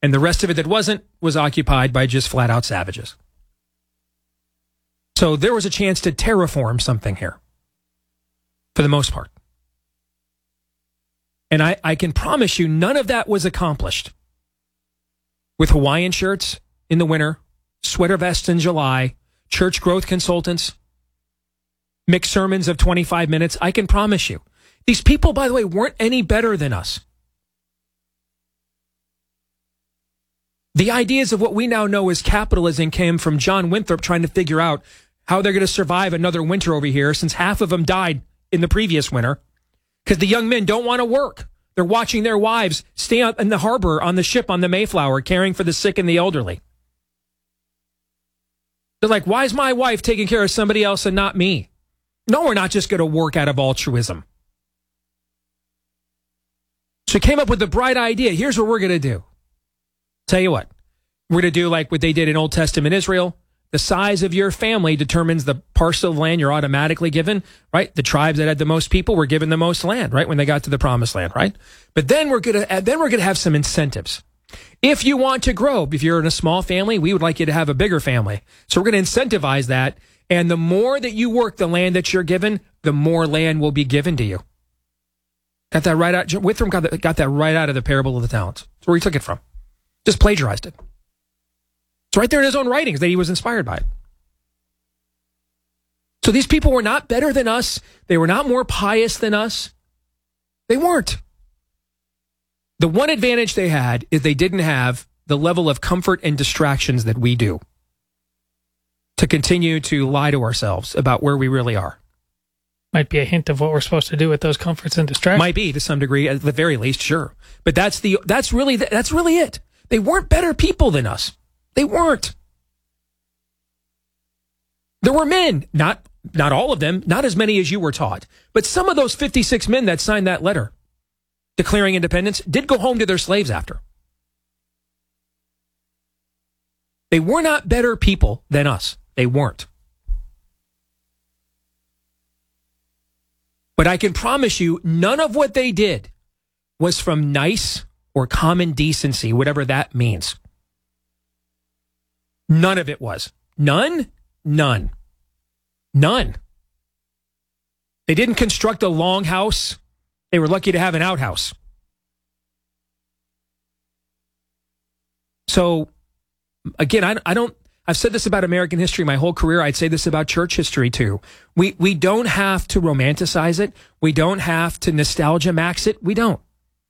And the rest of it that wasn't was occupied by just flat out savages. So there was a chance to terraform something here, for the most part. And I can promise you none of that was accomplished with Hawaiian shirts in the winter, sweater vests in July, church growth consultants, mixed sermons of 25 minutes. I can promise you. These people, by the way, weren't any better than us. The ideas of what we now know as capitalism came from John Winthrop trying to figure out how they're going to survive another winter over here, since half of them died in the previous winter, because the young men don't want to work. They're watching their wives stay up in the harbor on the ship on the Mayflower, caring for the sick and the elderly. They're like, why is my wife taking care of somebody else and not me? No, we're not just going to work out of altruism. So he came up with the bright idea. Here's what we're going to do. Tell you what, we're going to do like what they did in Old Testament Israel. The size of your family determines the parcel of land you're automatically given, right? The tribes that had the most people were given the most land, right? When they got to the promised land, right? But then we're going to have some incentives. If you want to grow, if you're in a small family, we would like you to have a bigger family. So we're going to incentivize that. And the more that you work the land that you're given, the more land will be given to you. Got that right out. Withram got that right out of the parable of the talents. That's where he took it from. Just plagiarized it. It's right there in his own writings that he was inspired by it. So these people were not better than us. They were not more pious than us. They weren't. The one advantage they had is they didn't have the level of comfort and distractions that we do to continue to lie to ourselves about where we really are. Might be a hint of what we're supposed to do with those comforts and distractions. Might be, to some degree, at the very least, sure. But that's really it. They weren't better people than us. They weren't. There were men, not all of them, not as many as you were taught, but some of those 56 men that signed that letter declaring independence did go home to their slaves after. They were not better people than us. They weren't. But I can promise you, none of what they did was from nice or common decency, whatever that means. None of it was. None. They didn't construct a long house. They were lucky to have an outhouse. So, again, I've said this about American history my whole career. I'd say this about church history too. We don't have to romanticize it. We don't have to nostalgia max it. We don't.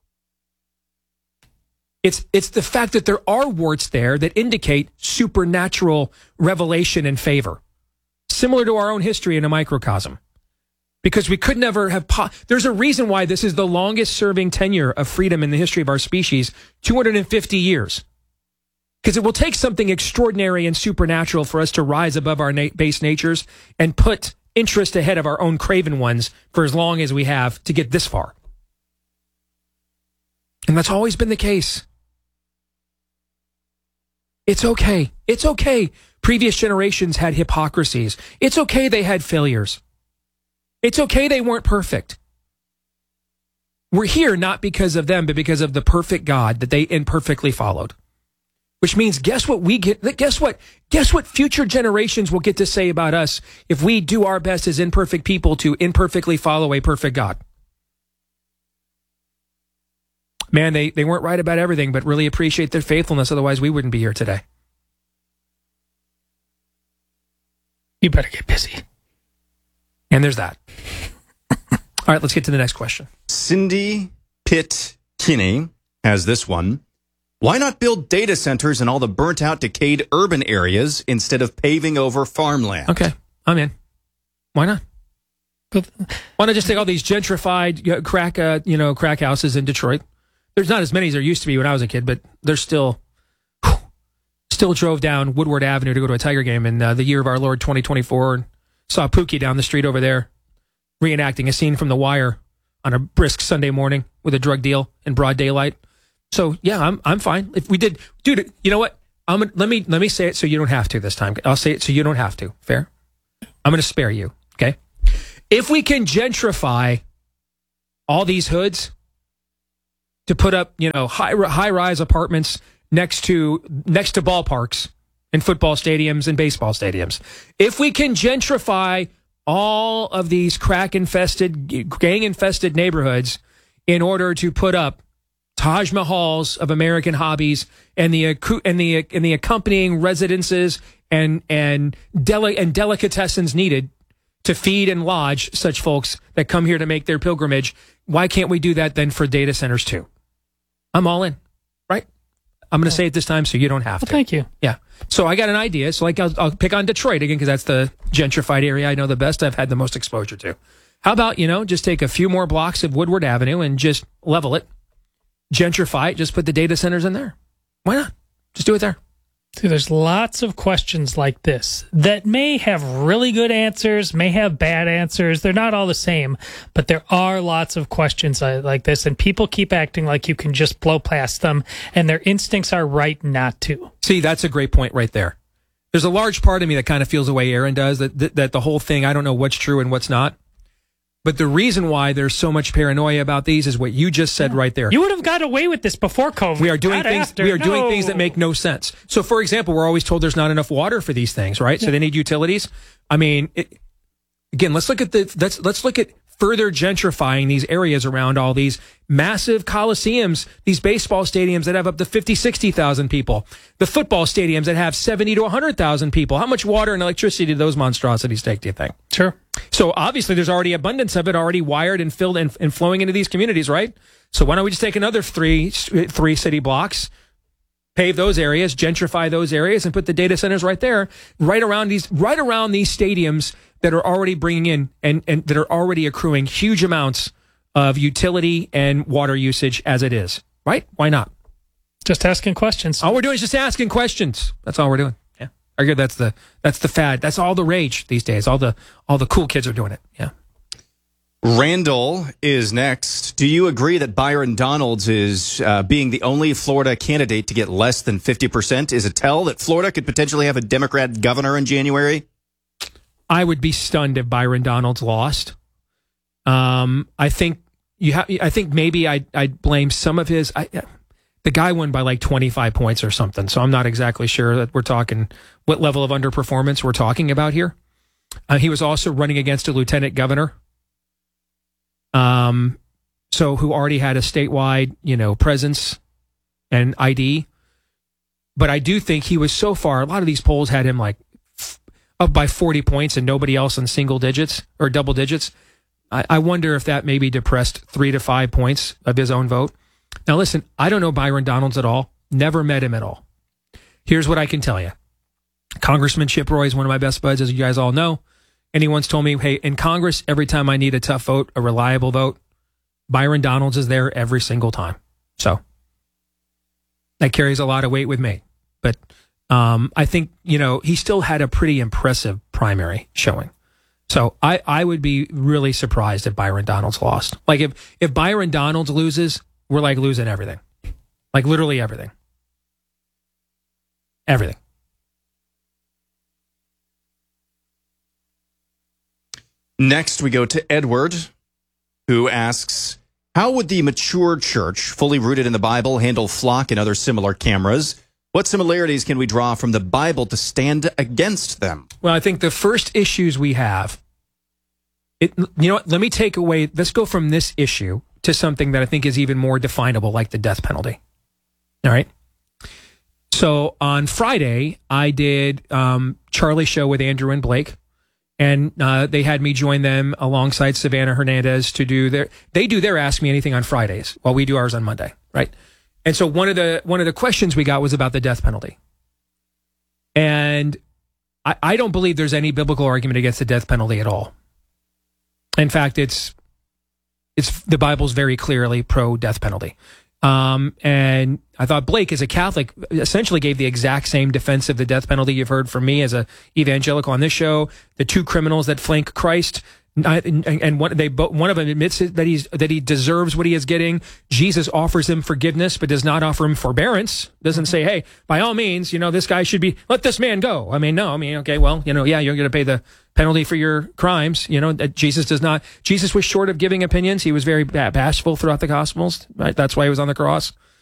It's the fact that there are warts there that indicate supernatural revelation and favor, similar to our own history in a microcosm. Because we could never have... There's a reason why this is the longest serving tenure of freedom in the history of our species, 250 years. Because it will take something extraordinary and supernatural for us to rise above our base natures and put interest ahead of our own craven ones for as long as we have to get this far. And that's always been the case. It's okay. It's okay. Previous generations had hypocrisies. It's okay they had failures. It's okay they weren't perfect. We're here not because of them, but because of the perfect God that they imperfectly followed. Which means, guess what we get? Guess what future generations will get to say about us if we do our best as imperfect people to imperfectly follow a perfect God? Man, they weren't right about everything, but really appreciate their faithfulness. Otherwise, we wouldn't be here today. You better get busy. And there's that. All right, let's get to the next question. Cindy Pitt Kinney has this one. Why not build data centers in all the burnt-out, decayed urban areas instead of paving over farmland? Okay, I'm in. Why not? Why not just take all these gentrified crack houses in Detroit? There's not as many as there used to be when I was a kid, but there's still drove down Woodward Avenue to go to a Tiger game in the year of our Lord 2024 and saw Pookie down the street over there reenacting a scene from The Wire on a brisk Sunday morning with a drug deal in broad daylight. So yeah, I'm fine. If we did, dude, you know what? Let me say it so you don't have to this time. I'll say it so you don't have to. Fair? I'm going to spare you. Okay. If we can gentrify all these hoods to put up, high-rise apartments next to ballparks and football stadiums and baseball stadiums. If we can gentrify all of these crack-infested, gang-infested neighborhoods in order to put up Taj Mahals of American hobbies and the accompanying residences and delicatessens needed to feed and lodge such folks that come here to make their pilgrimage, why can't we do that then for data centers too? I'm all in, right? I'm going to say it this time so you don't have to. Thank you. Yeah. So I got an idea. So like I'll pick on Detroit again because that's the gentrified area I know the best. I've had the most exposure to. How about, just take a few more blocks of Woodward Avenue and just level it, gentrify it, just put the data centers in there. Why not? Just do it there. See, there's lots of questions like this that may have really good answers, may have bad answers. They're not all the same, but there are lots of questions like this, and people keep acting like you can just blow past them, and their instincts are right not to. See, that's a great point right there. There's a large part of me that kind of feels the way Aaron does, that the whole thing, I don't know what's true and what's not. But the reason why there's so much paranoia about these is what you just said right there. You would have got away with this before COVID. We are doing things. After. We are doing things that make no sense. So, for example, we're always told there's not enough water for these things, right? So they need utilities. I mean, again, let's look at further gentrifying these areas around all these massive coliseums, these baseball stadiums that have up to 50, 60,000 people, the football stadiums that have 70 to 100,000 people. How much water and electricity do those monstrosities take, do you think? Sure. So obviously there's already abundance of it already wired and filled and flowing into these communities, right? So why don't we just take another three city blocks, pave those areas, gentrify those areas, and put the data centers right there, right around these stadiums that are already bringing in and that are already accruing huge amounts of utility and water usage as it is, right? Why not? Just asking questions. All we're doing is just asking questions. That's all we're doing. Yeah, I hear that's the fad. That's all the rage these days. All the cool kids are doing it. Yeah. Randall is next. Do you agree that Byron Donalds is being the only Florida candidate to get less than 50%? Is a tell that Florida could potentially have a Democrat governor in January? I would be stunned if Byron Donalds lost. I think maybe I'd blame some of his. The guy won by like 25 points or something, so I'm not exactly sure that we're talking what level of underperformance we're talking about here. He was also running against a lieutenant governor, so who already had a statewide, presence and ID. But I do think he was so far. A lot of these polls had him like up by 40 points and nobody else in single digits or double digits. I wonder if that maybe depressed 3 to 5 points of his own vote. Now, listen, I don't know Byron Donalds at all. Never met him at all. Here's what I can tell you. Congressman Chip Roy is one of my best buds, as you guys all know. And he once told me, hey, in Congress, every time I need a tough vote, a reliable vote, Byron Donalds is there every single time. So that carries a lot of weight with me. But I think, he still had a pretty impressive primary showing. So I would be really surprised if Byron Donalds lost. Like if Byron Donalds loses, we're like losing everything. Like literally everything. Everything. Next, we go to Edward, who asks, how would the mature church, fully rooted in the Bible, handle flock and other similar cameras? What similarities can we draw from the Bible to stand against them? Well, I think the first issues we have, let me take away, let's go from this issue to something that I think is even more definable, like the death penalty. All right. So on Friday, I did Charlie's show with Andrew and Blake, and they had me join them alongside Savannah Hernandez to do their Ask Me Anything on Fridays while we do ours on Monday, right? And so one of the questions we got was about the death penalty. And I don't believe there's any biblical argument against the death penalty at all. In fact, it's the Bible's very clearly pro-death penalty. And I thought Blake, as a Catholic, essentially gave the exact same defense of the death penalty you've heard from me as a evangelical on this show. The two criminals that flank Christ, and one of them admits that he deserves what he is getting. Jesus offers him forgiveness, but does not offer him forbearance. Doesn't say, hey, by all means, this guy should let this man go. Okay, well, yeah, you're going to pay the penalty for your crimes. Jesus does not. Jesus was short of giving opinions. He was very bashful throughout the Gospels. Right? That's why he was on the cross.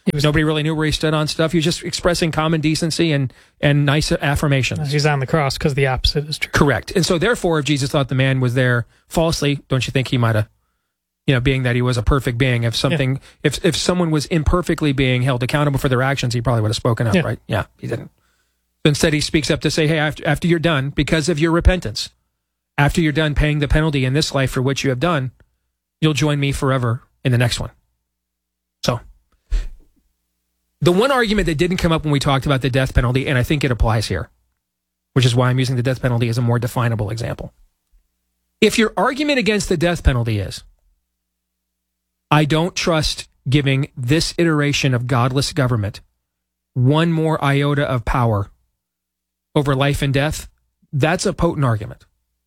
Nobody really knew where he stood on stuff. He was just expressing common decency and nice affirmations. He's on the cross because the opposite is true. Correct. And so therefore, if Jesus thought the man was there falsely, don't you think he might have, being that he was a perfect being, if someone was imperfectly being held accountable for their actions, he probably would have spoken up, right? Yeah, he didn't. Instead, he speaks up to say, hey, after you're done, because of your repentance, after you're done paying the penalty in this life for what you have done, you'll join me forever in the next one. So the one argument that didn't come up when we talked about the death penalty, and I think it applies here, which is why I'm using the death penalty as a more definable example. If your argument against the death penalty is, I don't trust giving this iteration of godless government one more iota of power over life and death, that's a potent argument.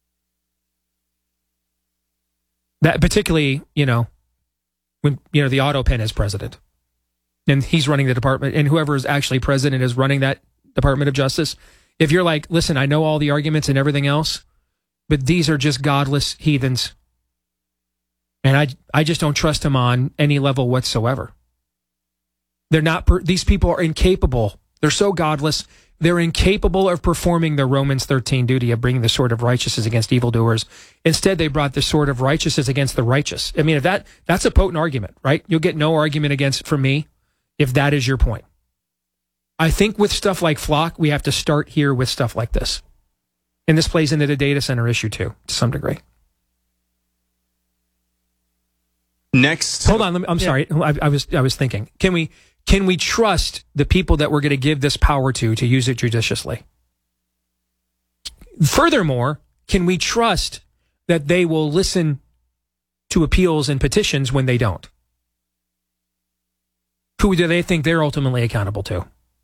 That particularly, when, the auto pen is president and he's running the department, and whoever is actually president is running that Department of Justice. If you're like, listen, I know all the arguments and everything else, but these are just godless heathens, and I just don't trust them on any level whatsoever. They're not. These people are incapable. They're so godless. They're incapable of performing the Romans 13 duty of bringing the sword of righteousness against evildoers. Instead, they brought the sword of righteousness against the righteous. I mean, if that's a potent argument, right? You'll get no argument against it from me if that is your point. I think with stuff like Flock, we have to start here with stuff like this. And this plays into the data center issue too, to some degree. Next. Hold on. I'm sorry. I was thinking, can we trust the people that we're going to give this power to use it judiciously? Furthermore, can we trust that they will listen to appeals and petitions when they don't? Who do they think they're ultimately accountable to?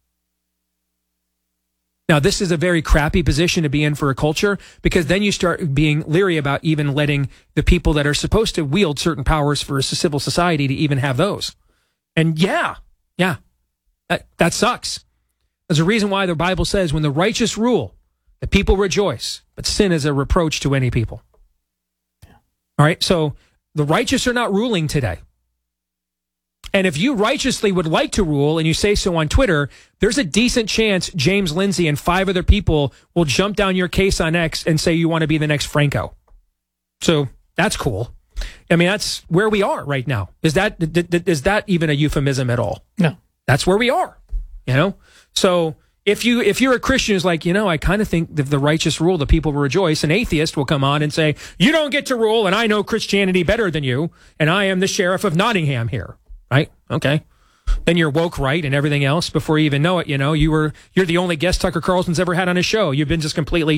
Now, this is a very crappy position to be in for a culture, because then you start being leery about even letting the people that are supposed to wield certain powers for a civil society to even have those. And yeah, that sucks. There's a reason why the Bible says when the righteous rule, the people rejoice, but sin is a reproach to any people. All right, so the righteous are not ruling today. And if you righteously would like to rule and you say so on Twitter, there's a decent chance James Lindsay and 5 other people will jump down your case on X and say you want to be the next Franco. So that's cool. I mean, that's where we are right now. Is that even a euphemism at all? No. That's where we are, So if you're a Christian who's like, I kind of think that the righteous rule, the people will rejoice, an atheist will come on and say, you don't get to rule, and I know Christianity better than you, and I am the sheriff of Nottingham here. Right? Okay. Then you're woke right and everything else before you even know it. You're the only guest Tucker Carlson's ever had on his show. You've been just completely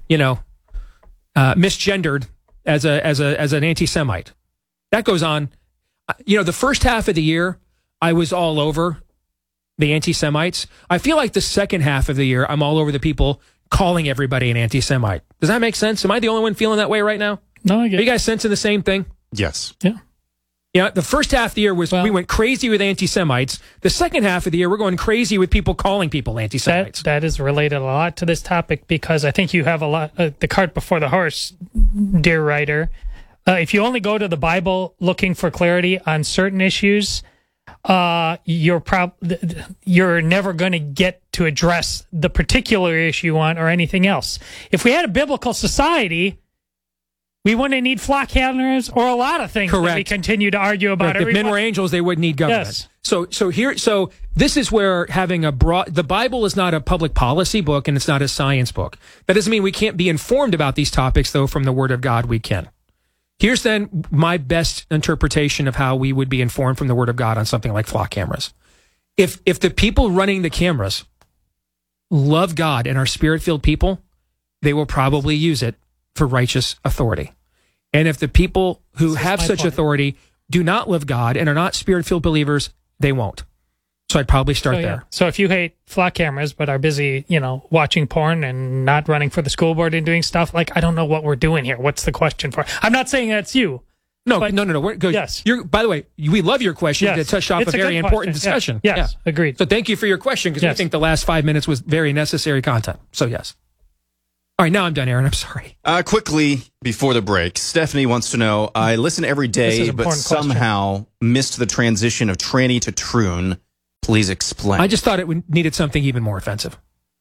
misgendered as an anti-Semite. That goes on. The first half of the year, I was all over the anti-Semites. I feel like the second half of the year, I'm all over the people calling everybody an anti-Semite. Does that make sense? Am I the only one feeling that way right now? No, I get it. Are you guys sensing the same thing? Yes. Yeah. The first half of the year we went crazy with anti-Semites. The second half of the year, we're going crazy with people calling people anti-Semites. That is related a lot to this topic, because I think you have a lot, the cart before the horse, dear writer. If you only go to the Bible looking for clarity on certain issues, you're never going to get to address the particular issue you want or anything else. If we had a biblical society, we wouldn't need flock handlers or a lot of things that we continue to argue about. If men were angels, they would need government. Yes. So this is where having the Bible is not a public policy book, and it's not a science book. That doesn't mean we can't be informed about these topics, though. From the Word of God, we can. Here's then my best interpretation of how we would be informed from the Word of God on something like flock cameras. If the people running the cameras love God and are spirit-filled people, they will probably use it for righteous authority. And if the people who have such authority do not love God and are not spirit-filled believers, they won't. So I'd probably start there. So if you hate flock cameras but are busy, watching porn and not running for the school board and doing stuff, I don't know what we're doing here. What's the question for? I'm not saying that's you. No. We're good. Yes. By the way, we love your question. Yes. It touched off a very important discussion. Yes. Agreed. So thank you for your question, because we think the last 5 minutes was very necessary content. So yes. All right, now I'm done, Aaron. I'm sorry. Quickly, before the break, Stephanie wants to know, I listen every day, but somehow missed the transition of tranny to troon. Please explain. I just thought it needed something even more offensive.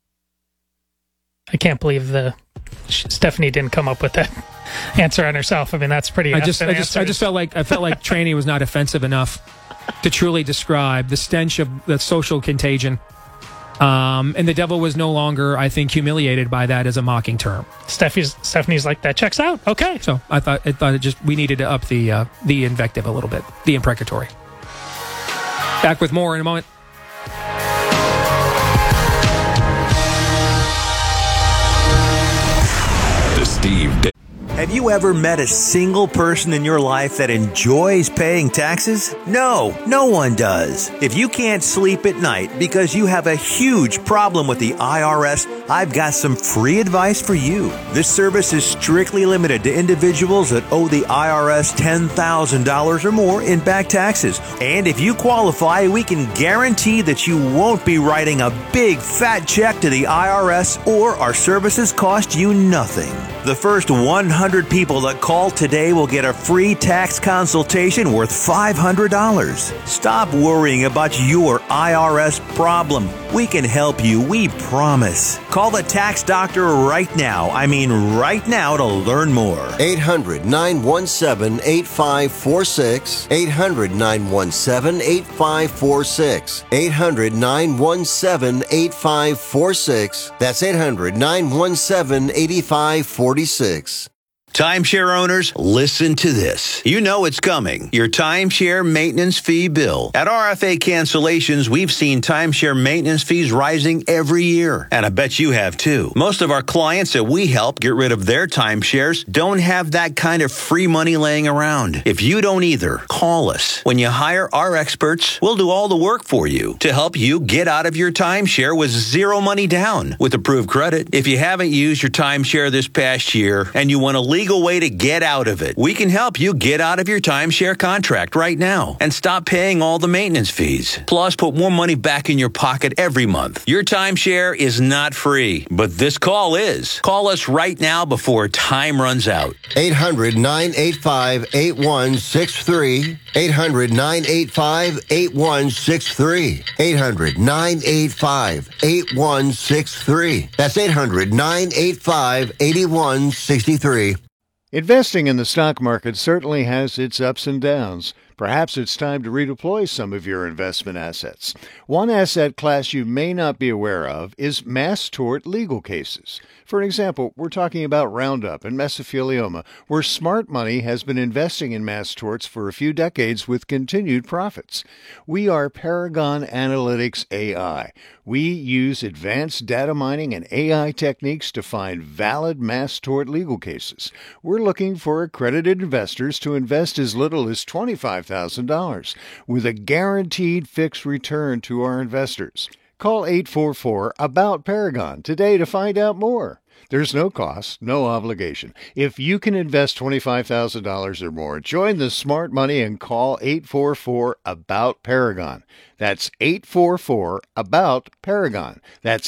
I can't believe Stephanie didn't come up with that answer on herself. I mean, that's pretty. I just felt like tranny was not offensive enough to truly describe the stench of the social contagion. And the devil was no longer, I think, humiliated by that as a mocking term. Stephanie's like, that checks out. Okay. So I thought we needed to up the invective a little bit, the imprecatory. Back with more in a moment. The Steve. Have you ever met a single person in your life that enjoys paying taxes? No, no one does. If you can't sleep at night because you have a huge problem with the IRS, I've got some free advice for you. This service is strictly limited to individuals that owe the IRS $10,000 or more in back taxes. And if you qualify, we can guarantee that you won't be writing a big fat check to the IRS, or our services cost you nothing. The first 100 people that call today will get a free tax consultation worth $500. Stop worrying about your IRS problem. We can help you, we promise. Call the tax doctor right now. I mean right now, to learn more. 800-917-8546. 800-917-8546. 800-917-8546. That's 800-917-8546. Timeshare owners, listen to this. You know it's coming. Your timeshare maintenance fee bill. At RFA Cancellations, we've seen timeshare maintenance fees rising every year. And I bet you have too. Most of our clients that we help get rid of their timeshares don't have that kind of free money laying around. If you don't either, call us. When you hire our experts, we'll do all the work for you to help you get out of your timeshare with zero money down with approved credit. If you haven't used your timeshare this past year and you want to legal way to get out of it, we can help you get out of your timeshare contract right now and stop paying all the maintenance fees. Plus, put more money back in your pocket every month. Your timeshare is not free, but this call is. Call us right now before time runs out. 800-985-8163. 800-985-8163. 800-985-8163. That's 800-985-8163. Investing in the stock market certainly has its ups and downs. Perhaps it's time to redeploy some of your investment assets. One asset class you may not be aware of is mass tort legal cases. For example, we're talking about Roundup and mesothelioma, where smart money has been investing in mass torts for a few decades with continued profits. We are Paragon Analytics AI. We use advanced data mining and AI techniques to find valid mass tort legal cases. We're looking for accredited investors to invest as little as $25,000 with a guaranteed fixed return to our investors. Call 844-ABOUT-PARAGON today to find out more. There's no cost, no obligation. If you can invest $25,000 or more, join the smart money and call 844-ABOUT-PARAGON. That's 844-ABOUT-PARAGON. That's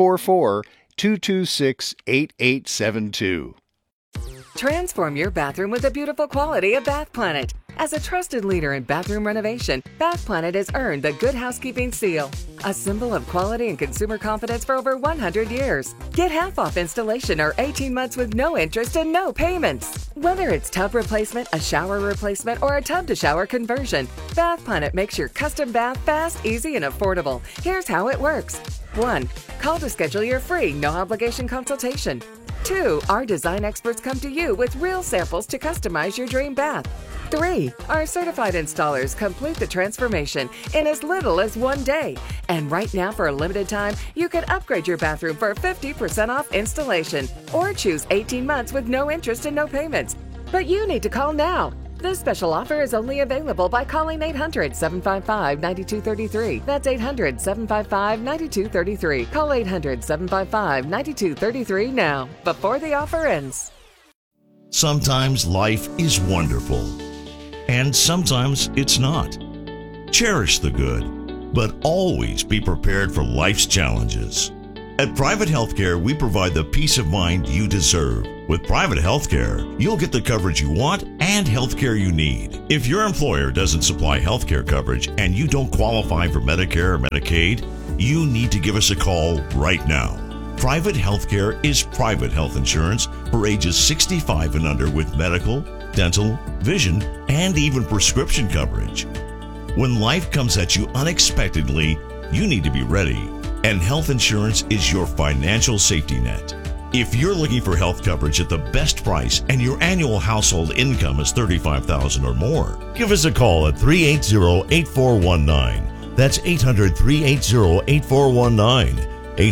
844-226-8872. Transform your bathroom with the beautiful quality of Bath Planet. As a trusted leader in bathroom renovation, Bath Planet has earned the Good Housekeeping seal, a symbol of quality and consumer confidence for over 100 years. Get half off installation or 18 months with no interest and no payments. Whether it's tub replacement, a shower replacement, or a tub-to-shower conversion, Bath Planet makes your custom bath fast, easy, and affordable. Here's how it works. 1. Call to schedule your free, no-obligation consultation. 2. Our design experts come to you with real samples to customize your dream bath. 3. Our certified installers complete the transformation in as little as 1 day. And right now, for a limited time, you can upgrade your bathroom for 50% off installation or choose 18 months with no interest and no payments. But you need to call now. This special offer is only available by calling 800-755-9233. That's 800-755-9233. Call 800-755-9233 now, before the offer ends. Sometimes life is wonderful, and sometimes it's not. Cherish the good, but always be prepared for life's challenges. At Private Healthcare, we provide the peace of mind you deserve. With private healthcare, you'll get the coverage you want and healthcare you need. If your employer doesn't supply healthcare coverage and you don't qualify for Medicare or Medicaid, you need to give us a call right now. Private healthcare is private health insurance for ages 65 and under with medical, dental, vision, and even prescription coverage. When life comes at you unexpectedly, you need to be ready, and health insurance is your financial safety net. If you're looking for health coverage at the best price and your annual household income is $35,000 or more, give us a call at 380-8419. That's 800-380-8419.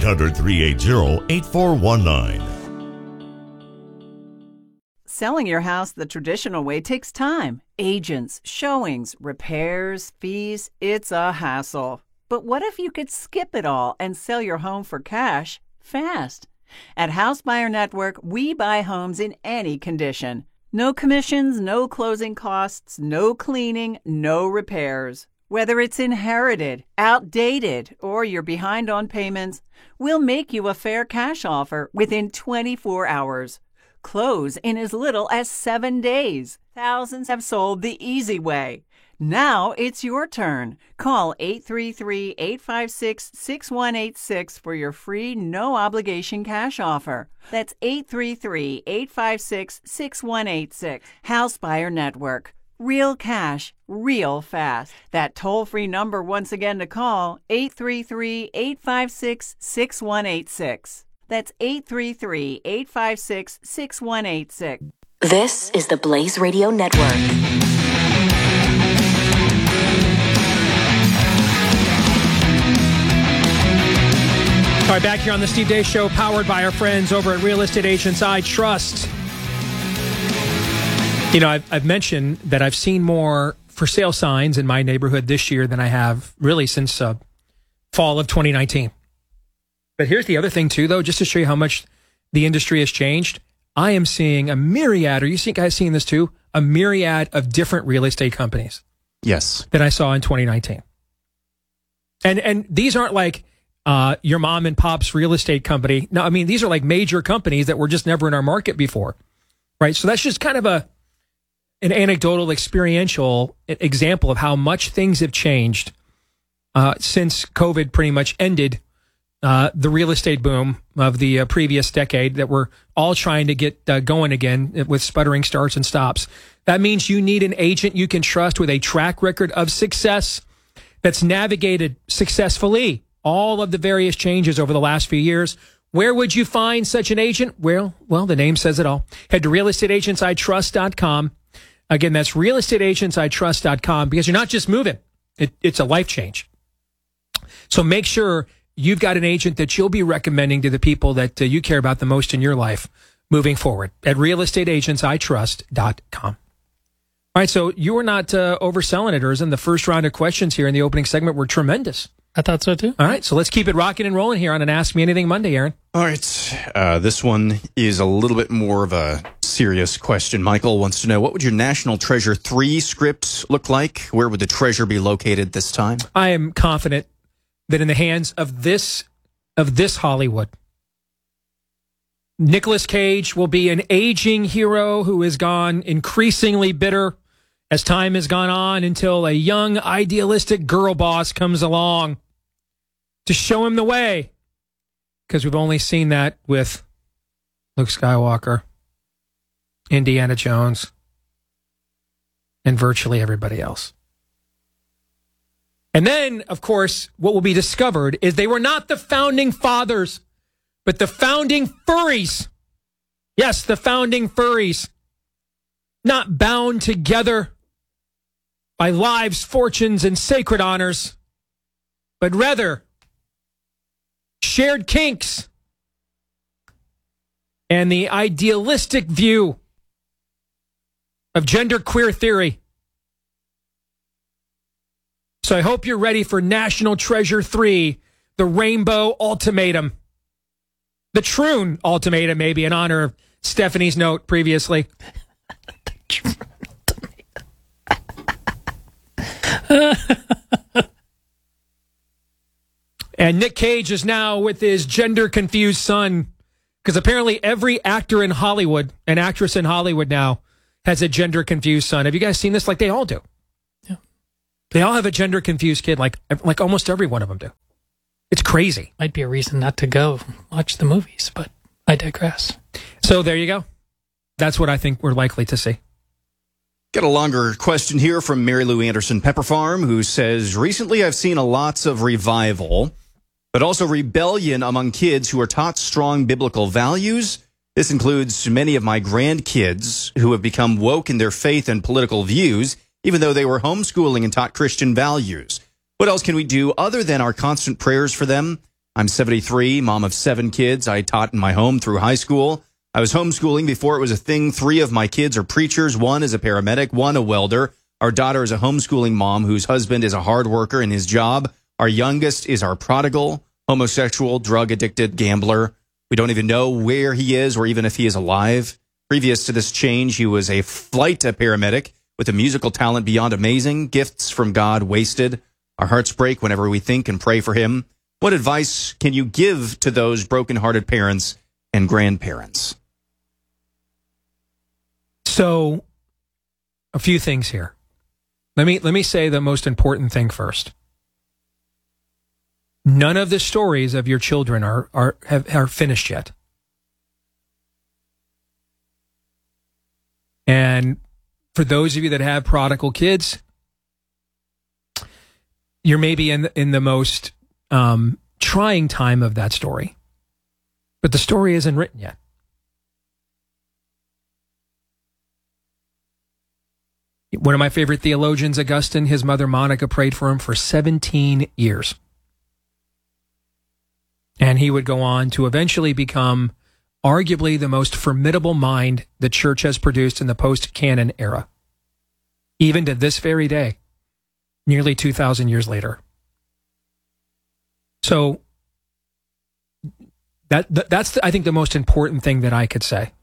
800-380-8419. Selling your house the traditional way takes time. Agents, showings, repairs, fees, it's a hassle. But what if you could skip it all and sell your home for cash fast? At House Buyer Network, we buy homes in any condition. No commissions, no closing costs, no cleaning, no repairs. Whether it's inherited, outdated, or you're behind on payments, we'll make you a fair cash offer within 24 hours. Close in as little as 7 days. Thousands have sold the easy way. Now it's your turn. Call 833-856-6186 for your free, no-obligation cash offer. That's 833-856-6186. House Buyer Network. Real cash, real fast. That toll-free number once again to call, 833-856-6186. That's 833-856-6186. This is the Blaze Radio Network. All right, back here on the Steve Deace Show, powered by our friends over at Real Estate Agents I Trust. You know, I've mentioned that I've seen more for sale signs in my neighborhood this year than I have really since fall of 2019. But here's the other thing, too, though, just to show you how much the industry has changed. I am seeing a myriad, are you guys seeing this, too? A myriad of different real estate companies. Yes. That I saw in 2019. And these aren't like your mom and pop's real estate company. No, I mean, these are like major companies that were just never in our market before, right? So that's just kind of an anecdotal, experiential example of how much things have changed since COVID pretty much ended the real estate boom of the previous decade that we're all trying to get going again with sputtering starts and stops. That means you need an agent you can trust with a track record of success that's navigated successfully all of the various changes over the last few years. Where would you find such an agent? Well, the name says it all. Head to realestateagentsitrust.com. Again, that's realestateagentsitrust.com, because you're not just moving. It's a life change. So make sure you've got an agent that you'll be recommending to the people that you care about the most in your life moving forward at realestateagentsitrust.com. All right, so you were not overselling it, Erzen. The first round of questions here in the opening segment were tremendous. I thought so, too. All right, so let's keep it rocking and rolling here on an Ask Me Anything Monday, Aaron. All right, this one is a little bit more of a serious question. Michael wants to know, what would your National Treasure 3 script look like? Where would the treasure be located this time? I am confident that in the hands of this Hollywood, Nicolas Cage will be an aging hero who has gone increasingly bitter as time has gone on, until a young, idealistic girl boss comes along to show him the way. Because we've only seen that with Luke Skywalker, Indiana Jones, and virtually everybody else. And then, of course, what will be discovered is they were not the founding fathers, but the founding furries. Yes, the founding furries. Not bound together by lives, fortunes, and sacred honors, but rather shared kinks and the idealistic view of genderqueer theory. So I hope you're ready for National Treasure 3, the Rainbow Ultimatum. The Troon Ultimatum, maybe, in honor of Stephanie's note previously. And Nick Cage is now with his gender-confused son Because apparently every actor in Hollywood, an actress in Hollywood now, has a gender-confused son. Have you guys seen this? Like, they all do. Yeah. They all have a gender-confused kid, like almost every one of them do. It's crazy. Might be a reason not to go watch the movies, but I digress. So there you go. That's what I think we're likely to see. Got a longer question here from Mary Lou Anderson Pepper Farm, who says, recently I've seen lots of revival, but also rebellion among kids who are taught strong biblical values. This includes many of my grandkids who have become woke in their faith and political views, even though they were homeschooling and taught Christian values. What else can we do other than our constant prayers for them? I'm 73, mom of 7 kids. I taught in my home through high school. I was homeschooling before it was a thing. 3 of my kids are preachers. 1 is a paramedic, 1 a welder. Our daughter is a homeschooling mom whose husband is a hard worker in his job. Our youngest is our prodigal, homosexual, drug-addicted gambler. We don't even know where he is or even if he is alive. Previous to this change, he was a flight paramedic with a musical talent beyond amazing, gifts from God wasted. Our hearts break whenever we think and pray for him. What advice can you give to those broken-hearted parents and grandparents? So, a few things here. Let me say the most important thing first. None of the stories of your children are finished yet. And for those of you that have prodigal kids, you're maybe in the most trying time of that story. But the story isn't written yet. One of my favorite theologians, Augustine, his mother Monica prayed for him for 17 years. And he would go on to eventually become arguably the most formidable mind the church has produced in the post-canon era. Even to this very day, nearly 2,000 years later. So that's I think the most important thing that I could say.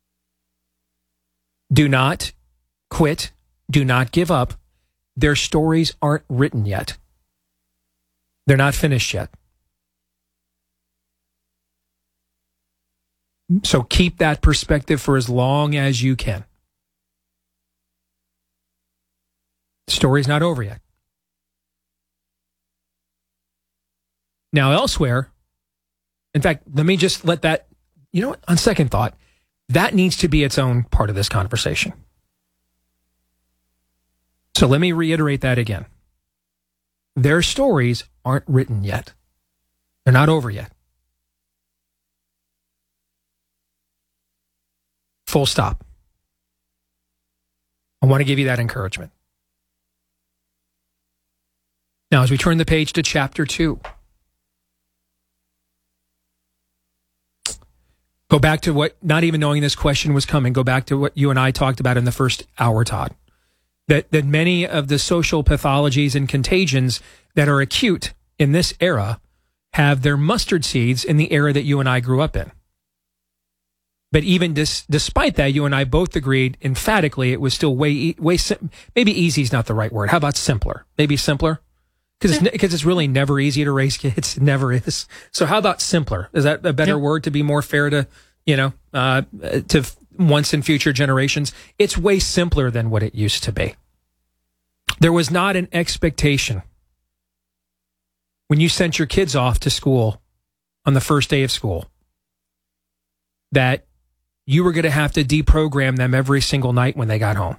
Do not quit. Do not give up. Their stories aren't written yet. They're not finished yet. So keep that perspective for as long as you can. The story's not over yet. Now, elsewhere, in fact, let me just let that, you know what, on second thought, that needs to be its own part of this conversation. So let me reiterate that again. Their stories aren't written yet. They're not over yet. Full stop. I want to give you that encouragement. Now, as we turn the page to chapter 2, go back to what, not even knowing this question was coming, go back to what you and I talked about in the first hour, Todd. That many of the social pathologies and contagions that are acute in this era have their mustard seeds in the era that you and I grew up in. But even despite that, you and I both agreed emphatically it was still maybe easy is not the right word. How about simpler? Maybe simpler? Because it's really never easy to raise kids. It never is. So how about simpler? Is that a better word to be more fair to, to once and future generations? It's way simpler than what it used to be. There was not an expectation when you sent your kids off to school on the first day of school that you were going to have to deprogram them every single night when they got home.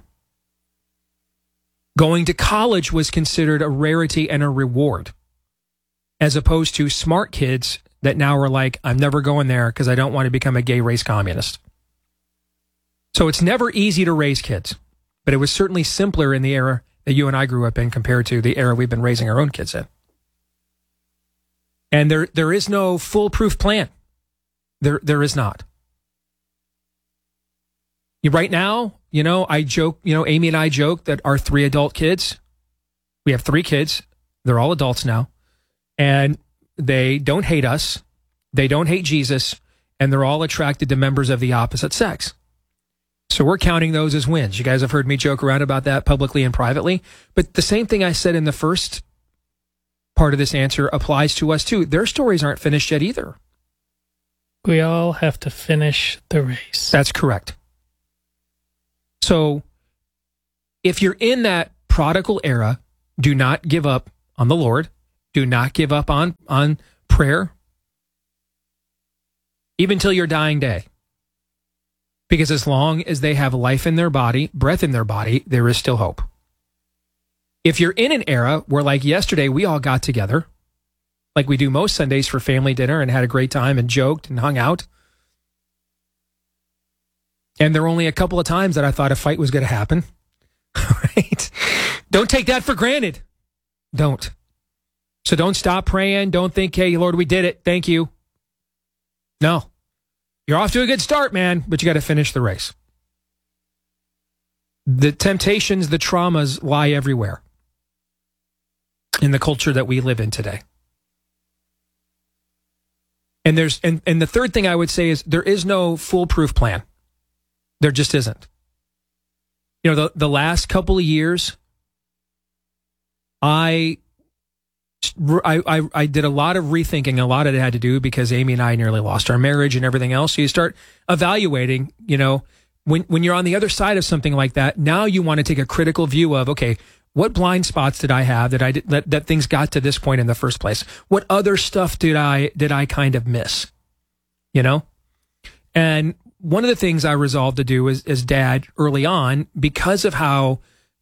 Going to college was considered a rarity and a reward, as opposed to smart kids that now are like, I'm never going there because I don't want to become a gay race communist. So it's never easy to raise kids, but it was certainly simpler in the era that you and I grew up in compared to the era we've been raising our own kids in. And there is no foolproof plan. There is not. Right now, I joke, Amy and I joke that our 3 adult kids, we have 3 kids. They're all adults now. And they don't hate us. They don't hate Jesus. And they're all attracted to members of the opposite sex. So we're counting those as wins. You guys have heard me joke around about that publicly and privately. But the same thing I said in the first part of this answer applies to us too. Their stories aren't finished yet either. We all have to finish the race. That's correct. So if you're in that prodigal era, do not give up on the Lord. Do not give up on prayer, even till your dying day. Because as long as they have life in their body, breath in their body, there is still hope. If you're in an era where, like yesterday, we all got together, like we do most Sundays for family dinner and had a great time and joked and hung out, and there were only a couple of times that I thought a fight was going to happen, right? Don't take that for granted. Don't. So don't stop praying. Don't think, hey, Lord, we did it. Thank you. No. You're off to a good start, man, but you got to finish the race. The temptations, the traumas lie everywhere in the culture that we live in today. And the third thing I would say is there is no foolproof plan. There just isn't. You know, the last couple of years, I did a lot of rethinking. A lot of it had to do because Amy and I nearly lost our marriage and everything else. So you start evaluating, you know, when you're on the other side of something like that, now you want to take a critical view of, okay, what blind spots did I have that things got to this point in the first place? What other stuff did I kind of miss? You know? And one of the things I resolved to do as dad early on, because of how,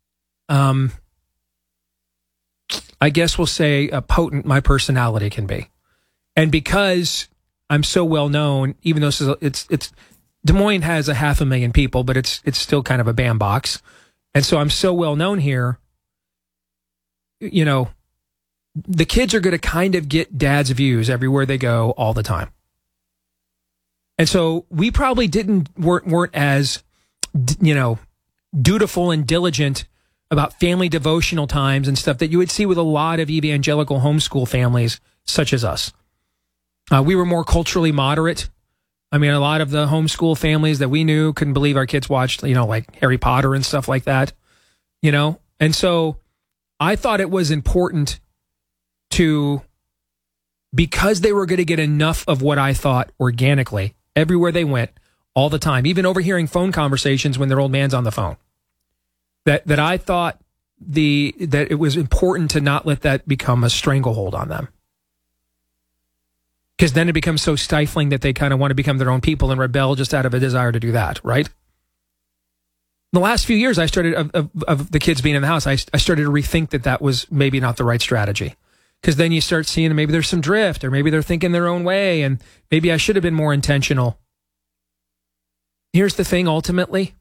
I guess we'll say, potent my personality can be. And because I'm so well known, even though it's Des Moines has 500,000 people, but it's still kind of a bandbox. And so I'm so well known here, you know, the kids are going to kind of get dad's views everywhere they go all the time. And so we probably weren't as, you know, dutiful and diligent about family devotional times and stuff that you would see with a lot of evangelical homeschool families such as us. We were more culturally moderate. I mean, a lot of the homeschool families that we knew couldn't believe our kids watched, you know, like Harry Potter and stuff like that, you know? And so I thought it was important to, because they were going to get enough of what I thought organically everywhere they went all the time, even overhearing phone conversations when their old man's on the phone, that I thought that it was important to not let that become a stranglehold on them. Because then it becomes so stifling that they kind of want to become their own people and rebel just out of a desire to do that, right? The last few years I started, of the kids being in the house, I started to rethink that was maybe not the right strategy. Because then you start seeing maybe there's some drift, or maybe they're thinking their own way, and maybe I should have been more intentional. Here's the thing, ultimately.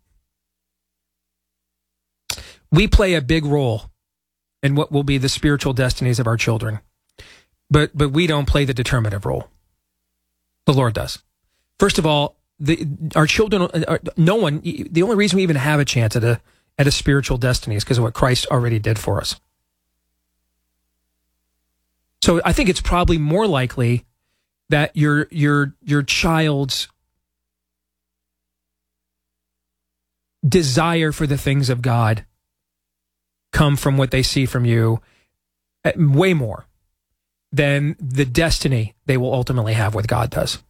We play a big role in what will be the spiritual destinies of our children. But we don't play the determinative role. The Lord does. First of all, our children, no one, the only reason we even have a chance at a spiritual destiny is because of what Christ already did for us. So I think it's probably more likely that your child's desire for the things of God come from what they see from you, way more than the destiny they will ultimately have with God does.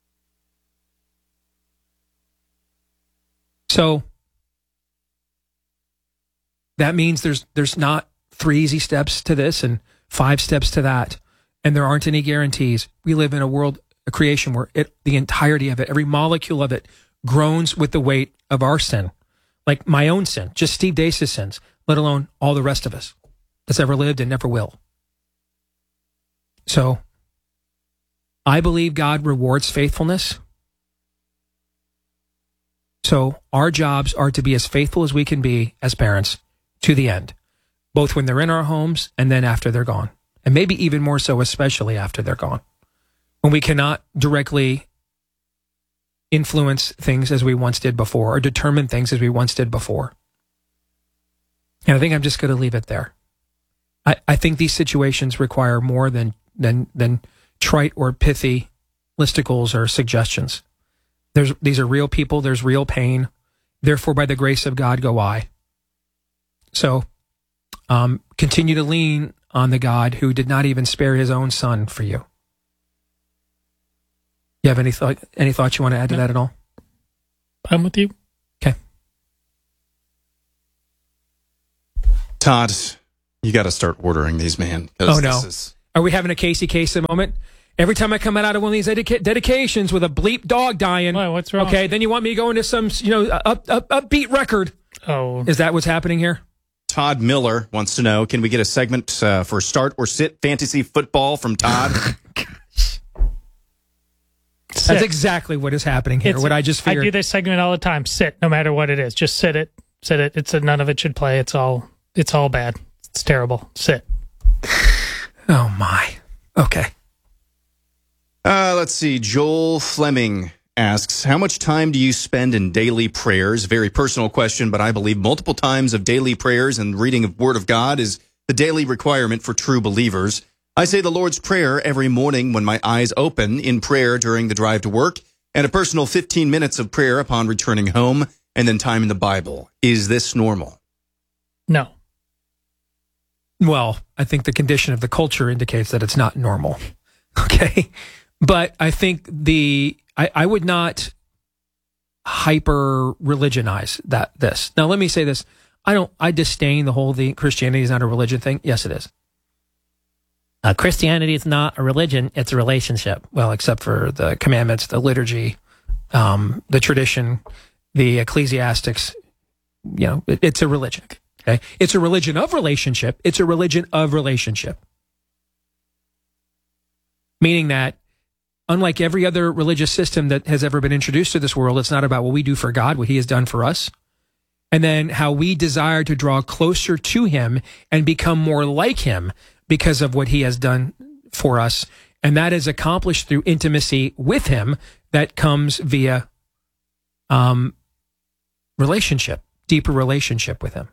So that means there's not 3 easy steps to this and 5 steps to that, and there aren't any guarantees. We live in a creation where the entirety of it, every molecule of it, groans with the weight of our sin, like my own sin, just Steve Deace's sins, let alone all the rest of us that's ever lived and never will. So I believe God rewards faithfulness. So our jobs are to be as faithful as we can be as parents to the end, both when they're in our homes and then after they're gone. And maybe even more so, especially after they're gone, when we cannot directly influence things as we once did before, or determine things as we once did before. And I think I'm just going to leave it there. I think these situations require more than trite or pithy listicles or suggestions. These are real people. There's real pain. Therefore, by the grace of God, go I. So continue to lean on the God who did not even spare his own son for you. You have any thoughts you want to add to that at all? I'm with you. Okay. Todd, you got to start ordering these, man. Oh, no. Are we having a Casey Kasem moment? Every time I come out of one of these dedications with a bleep dog dying. Why, what's wrong? Okay, then you want me to go into some, upbeat record. Oh. Is that what's happening here? Todd Miller wants to know, can we get a segment for Start or Sit Fantasy Football from Todd? That's exactly what is happening here. What I just figured. I do this segment all the time. Sit, no matter what it is. Just sit it. Sit it. It's none of it should play. It's all bad. It's terrible. Sit. Oh, my. Okay. Let's see. Joel Fleming asks, how much time do you spend in daily prayers? Very personal question, but I believe multiple times of daily prayers and reading of Word of God is the daily requirement for true believers. I say the Lord's Prayer every morning when my eyes open, in prayer during the drive to work, and a personal 15 minutes of prayer upon returning home, and then time in the Bible. Is this normal? No. Well, I think the condition of the culture indicates that it's not normal. Okay? But I think I would not hyper religionize this. Now, let me say this. I disdain the whole Christianity is not a religion thing. Yes, it is. Christianity is not a religion. It's a relationship. Well, except for the commandments, the liturgy, the tradition, the ecclesiastics. It's a religion. Okay. It's a religion of relationship. It's a religion of relationship. Meaning that unlike every other religious system that has ever been introduced to this world, it's not about what we do for God, what he has done for us, and then how we desire to draw closer to him and become more like him because of what he has done for us. And that is accomplished through intimacy with him that comes via relationship, deeper relationship with him.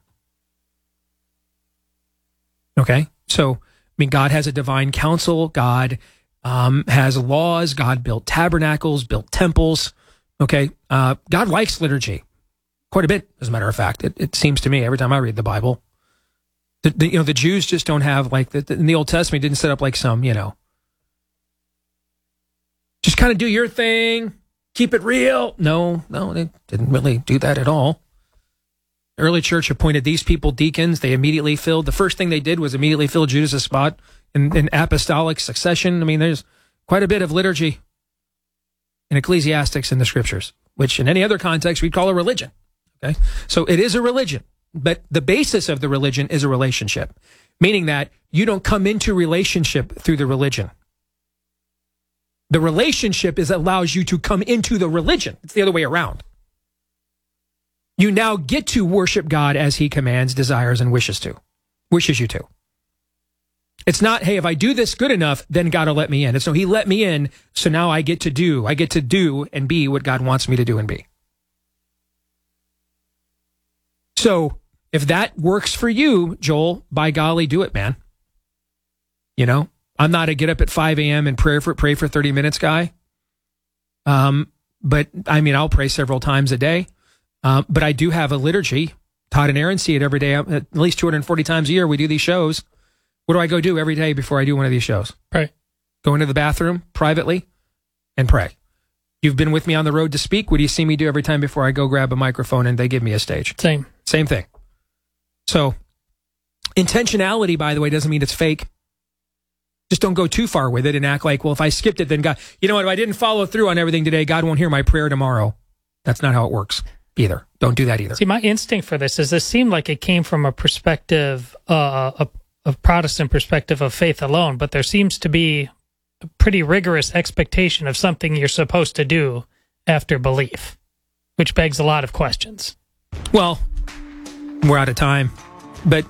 Okay? So, God has a divine counsel. God has laws. God built tabernacles, built temples. Okay. God likes liturgy quite a bit, as a matter of fact. It seems to me every time I read the Bible. The Jews just don't have in the Old Testament, didn't set up like some, just kind of do your thing, keep it real. No, they didn't really do that at all. The early church appointed these people deacons. They immediately filled. The first thing they did was immediately fill Judas' spot in apostolic succession. There's quite a bit of liturgy in ecclesiastics in the scriptures, which in any other context we'd call a religion. Okay, so it is a religion, but the basis of the religion is a relationship, meaning that you don't come into relationship through the religion. The relationship allows you to come into the religion. It's the other way around. You now get to worship God as he commands, desires, and wishes you to. It's not, hey, if I do this good enough, then God will let me in. It's no, he let me in, so now I get to do and be what God wants me to do and be. So if that works for you, Joel, by golly, do it, man. I'm not a get up at 5 a.m. and pray for 30 minutes guy. But I'll pray several times a day. But I do have a liturgy. Todd and Aaron see it every day. At least 240 times a year, we do these shows. What do I go do every day before I do one of these shows? Pray. Go into the bathroom privately and pray. You've been with me on the road to speak. What do you see me do every time before I go grab a microphone and they give me a stage? Same thing. So intentionality, by the way, doesn't mean it's fake. Just don't go too far with it and act like, well, if I skipped it, then God, if I didn't follow through on everything today, God won't hear my prayer tomorrow. That's not how it works either. Don't do that either. See, my instinct for this is this seemed like it came from a perspective, a Protestant perspective of faith alone, but there seems to be a pretty rigorous expectation of something you're supposed to do after belief, which begs a lot of questions. Well, we're out of time, but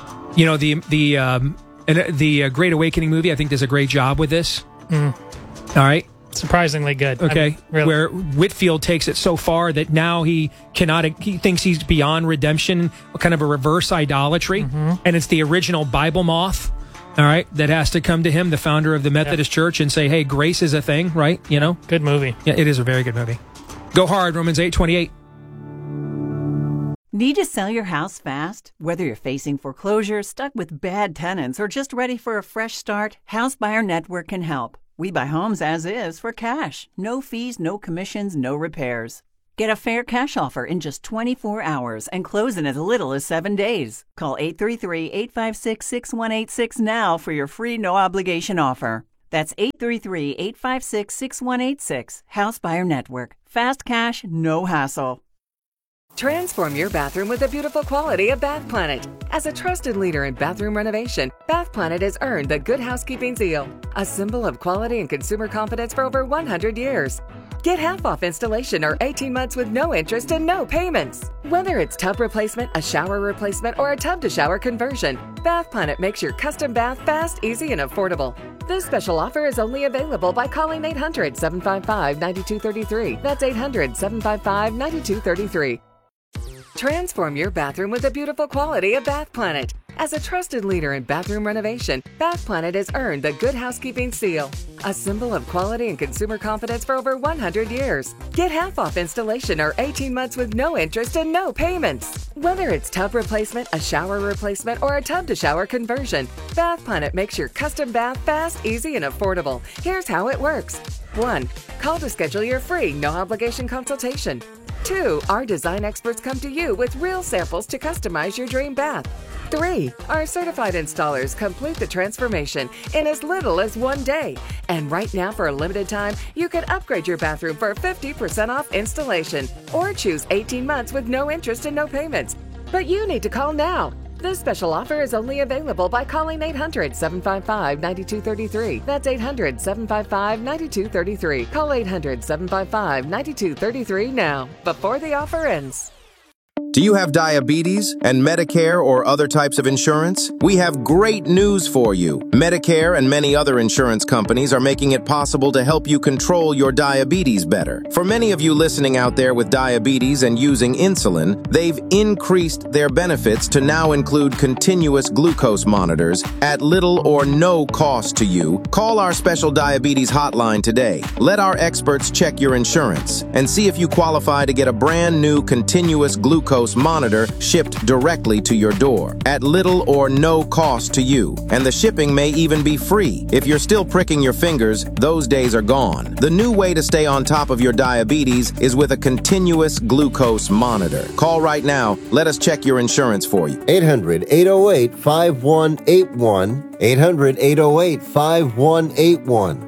the Great Awakening movie, I think, does a great job with this. All right. Surprisingly good. Okay. Really. Where Whitfield takes it so far that now he thinks he's beyond redemption, kind of a reverse idolatry. And it's the original Bible moth, all right, that has to come to him, the founder of the Methodist Church, and say, hey, grace is a thing, right? Good movie. Yeah, it is a very good movie. Go hard, Romans 8:28. Need to sell your house fast? Whether you're facing foreclosure, stuck with bad tenants, or just ready for a fresh start, House Buyer Network can help. We buy homes as is for cash. No fees, no commissions, no repairs. Get a fair cash offer in just 24 hours and close in as little as 7 days. Call 833-856-6186 now for your free no-obligation offer. That's 833-856-6186. House Buyer Network. Fast cash, no hassle. Transform your bathroom with the beautiful quality of Bath Planet. As a trusted leader in bathroom renovation, Bath Planet has earned the Good Housekeeping seal, a symbol of quality and consumer confidence for over 100 years. Get half off installation or 18 months with no interest and no payments. Whether it's tub replacement, a shower replacement, or a tub-to-shower conversion, Bath Planet makes your custom bath fast, easy, and affordable. This special offer is only available by calling 800-755-9233. That's 800-755-9233. Transform your bathroom with the beautiful quality of Bath Planet. As a trusted leader in bathroom renovation, Bath Planet has earned the Good Housekeeping seal, a symbol of quality and consumer confidence for over 100 years. Get half off installation or 18 months with no interest and no payments. Whether it's tub replacement, a shower replacement, or a tub-to-shower conversion, Bath Planet makes your custom bath fast, easy, and affordable. Here's how it works. 1. Call to schedule your free, no-obligation consultation. 2. Our design experts come to you with real samples to customize your dream bath. 3. Our certified installers complete the transformation in as little as 1 day. And right now, for a limited time, you can upgrade your bathroom for 50% off installation or choose 18 months with no interest and no payments. But you need to call now. This special offer is only available by calling 800-755-9233. That's 800-755-9233. Call 800-755-9233 now, before the offer ends. Do you have diabetes and Medicare or other types of insurance? We have great news for you. Medicare and many other insurance companies are making it possible to help you control your diabetes better. For many of you listening out there with diabetes and using insulin, they've increased their benefits to now include continuous glucose monitors at little or no cost to you. Call our special diabetes hotline today. Let our experts check your insurance and see if you qualify to get a brand new continuous glucose monitor shipped directly to your door at little or no cost to you. And the shipping may even be free. If you're still pricking your fingers, those days are gone. The new way to stay on top of your diabetes is with a continuous glucose monitor. Call right now. Let us check your insurance for you. 800-808-5181. 800-808-5181.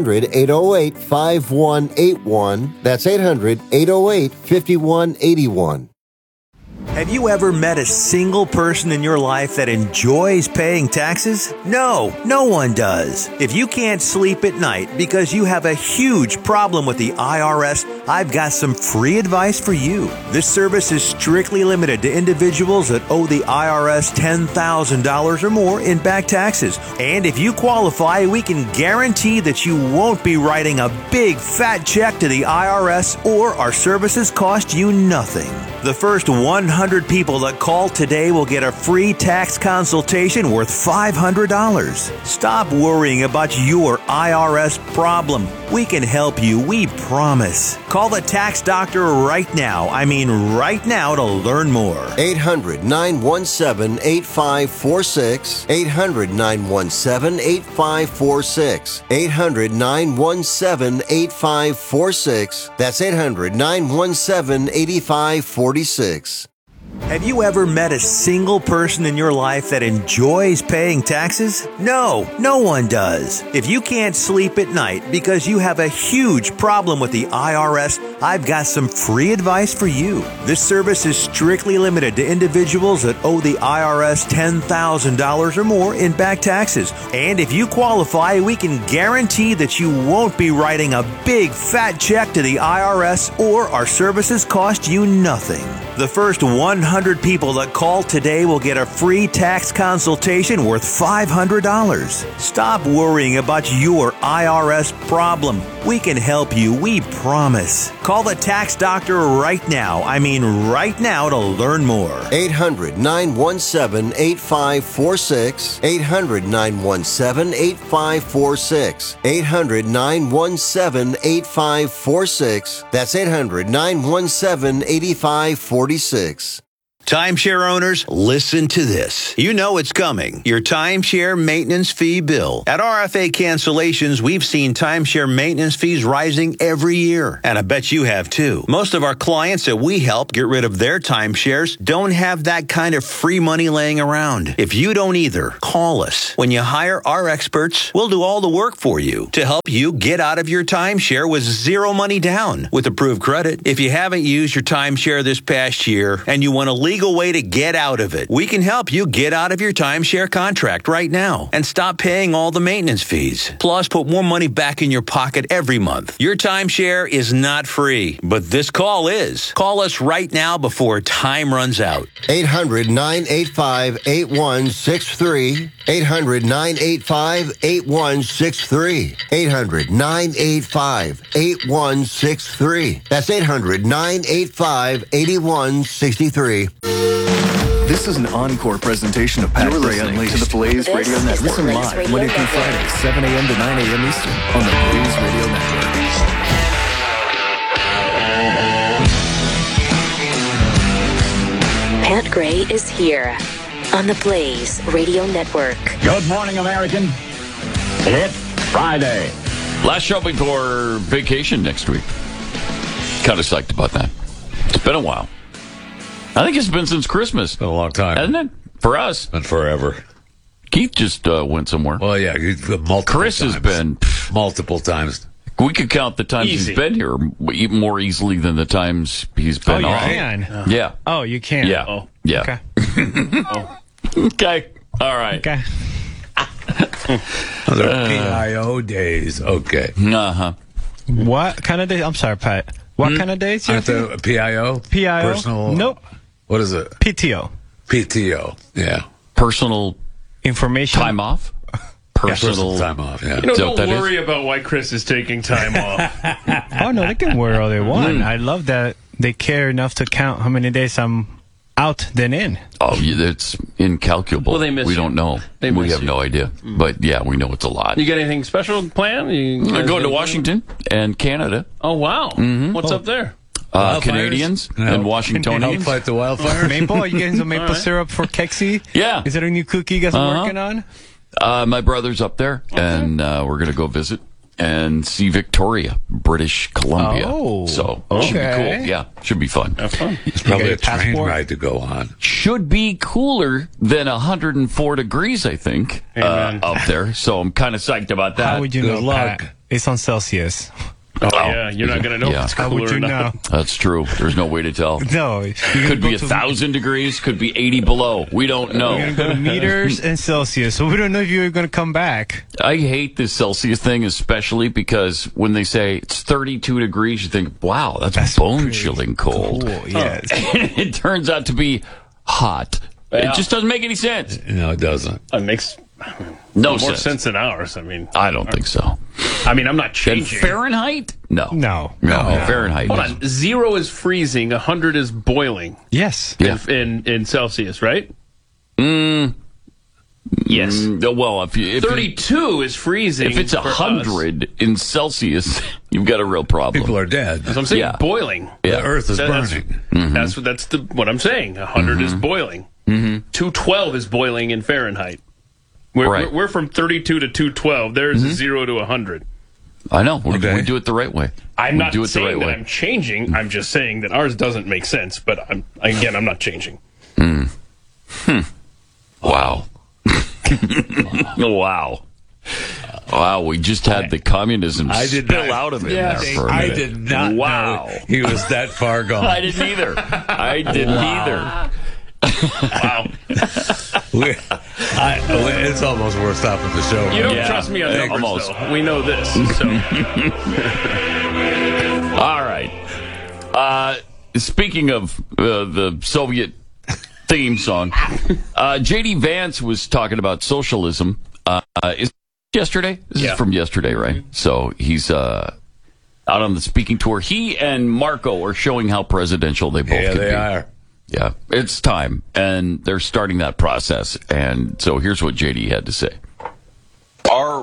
800-808-5181. That's 800-808-5181. Have you ever met a single person in your life that enjoys paying taxes? No, no one does. If you can't sleep at night because you have a huge problem with the IRS, I've got some free advice for you. This service is strictly limited to individuals that owe the IRS $10,000 or more in back taxes. And if you qualify, we can guarantee that you won't be writing a big fat check to the IRS, or our services cost you nothing. The first 100 people that call today will get a free tax consultation worth $500. Stop worrying about your IRS problem. We can help you, we promise. Call the tax doctor right now. I mean right now, to learn more. 800-917-8546. 800-917-8546. 800-917-8546. That's 800-917-8546. Have you ever met a single person in your life that enjoys paying taxes? No, no one does. If you can't sleep at night because you have a huge problem with the IRS, I've got some free advice for you. This service is strictly limited to individuals that owe the IRS $10,000 or more in back taxes. And if you qualify, we can guarantee that you won't be writing a big fat check to the IRS, or our services cost you nothing. The first 100 people that call today will get a free tax consultation worth $500. Stop worrying about your IRS problem. We can help you, we promise. Call the tax doctor right now. I mean right now, to learn more. 800-917-8546. 800-917-8546. 800-917-8546. That's 800-917-8546. Timeshare owners, listen to this. You know it's coming. Your timeshare maintenance fee bill. At RFA Cancellations, we've seen timeshare maintenance fees rising every year. And I bet you have too. Most of our clients that we help get rid of their timeshares don't have that kind of free money laying around. If you don't either, call us. When you hire our experts, we'll do all the work for you to help you get out of your timeshare with zero money down with approved credit. If you haven't used your timeshare this past year and you want a legal way to get out of it, we can help you get out of your timeshare contract right now and stop paying all the maintenance fees. Plus, put more money back in your pocket every month. Your timeshare is not free, but this call is. Call us right now before time runs out. 800-985-8163. 800-985-8163. 800-985-8163. That's 800-985-8163. This is an encore presentation of Pat Gray Unleashed. To the Blaze Radio Network. Listen live Monday through Friday, 7 a.m. to 9 a.m. Eastern on the Blaze Radio Network. Pat Gray is here on the Blaze Radio Network. Good morning, American. It's Friday. Last show before vacation next week. Kind of psyched about that. It's been a while. I think it's been since Christmas. It's been a long time. Hasn't it? For us. Been forever. Keith just went somewhere. Well, yeah. Multiple Chris times. has been. Multiple times. We could count the times he's been here even more easily than the times he's been on. Oh, you can? Yeah. Oh, you can? Yeah. Oh. Yeah. Okay. Okay. All right. Okay. Those are PIO days. Okay. Uh-huh. What kind of days? I'm sorry, Pat. What kind of days? Aren't the PIO? PIO? Personal? Nope. What is it? PTO. PTO. Yeah. Personal information. Time off? Personal time off, yeah. You know, don't worry about why Chris is taking time off. Oh, no, they can worry all they want. I love that they care enough to count how many days I'm out than in. Oh, it's incalculable. Well, they miss we you. don't know. They We miss have you. no idea. But, yeah, we know it's a lot. You got anything special planned? I'm going to Washington and Canada. Oh, wow. Mhm. What's up there? Canadians and Washingtonians. Help fight the wildfire. Maple? Are you getting some maple All right. syrup for Kexi? Yeah. Is that a new cookie you guys are working on? My brother's up there, and we're going to go visit and see Victoria, British Columbia. Oh, so it should be okay. cool. Yeah, should be fun. Have fun. It's probably You a got your train passport? ride to go on. Should be cooler than 104 degrees, I think, Amen. up there. So I'm kind of psyched about that. How would you Good know, luck. Pat? It's on Celsius. Oh, yeah. You're not going to know if it's How cooler would or you know? not. That's true. There's no way to tell. No. You're Could gonna be go to- 1,000 degrees. Could be 80 below. We don't know. We're going to go to meters and Celsius, so we don't know if you're going to come back. I hate this Celsius thing, especially because when they say it's 32 degrees, you think, wow, that's bone-chilling cold. Cool, yes. And it turns out to be hot. Yeah. It just doesn't make any sense. No, it doesn't. It makes No more sense. sense than ours. I mean, I don't think so. I mean, I'm not In changing. Fahrenheit? No. No. Fahrenheit. Hold is- on. 0 is freezing. 100 is boiling. Yes. Yeah. In Celsius, right? Yes. Well, if 32 is freezing. if it's for us. 100 in Celsius, you've got a real problem. People are dead. That's what I'm saying. Yeah. Boiling. Yeah. The earth is That's- burning. That's what I'm saying. 100 is boiling. 212 is boiling in Fahrenheit. Right. We're from 32 to 212. There's 0 to 100. I know. We Okay. do it the right way. I'm We not do it the saying right that way. I'm changing. I'm just saying that ours doesn't make sense. But I'm not changing. Wow. Wow. Wow, we just had the communism I did spill not- out of him Yeah, there for a I minute. did not Wow. know he was that far gone. I didn't either. I didn't either. Wow. It's almost worth stopping the show. You don't Yeah, trust me on numbers, almost. though. We know this. So. All right. Speaking of the Soviet theme song, J.D. Vance was talking about socialism. Is yesterday? This is from yesterday, right? So he's out on the speaking tour. He and Marco are showing how presidential they both can they be. are. Yeah, it's time, and they're starting that process. And so here's what JD had to say. Our